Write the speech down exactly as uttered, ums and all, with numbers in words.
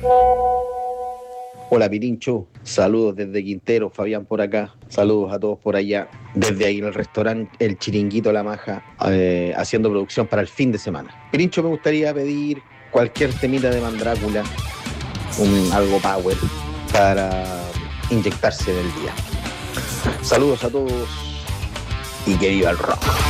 Hola Pirincho, saludos desde Quintero, Fabián por acá, saludos a todos por allá, desde ahí en el restaurante El Chiringuito La Maja, eh, haciendo producción para el fin de semana. Pirincho, me gustaría pedir cualquier temita de Mandrácula, un, algo power, para inyectarse en el día. Saludos a todos y que viva el rock.